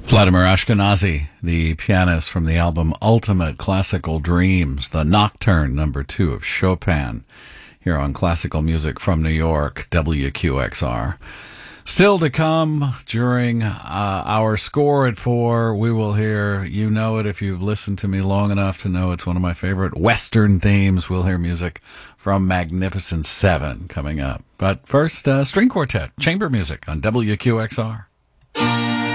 Vladimir Ashkenazy, the pianist from the album Ultimate Classical Dreams, the Nocturne number 2 of Chopin, here on Classical Music from New York, WQXR. Still to come during our score at 4, we will hear, you know it if you've listened to me long enough to know it's one of my favorite Western themes. We'll hear music from Magnificent Seven coming up. But first, string quartet, chamber music on WQXR.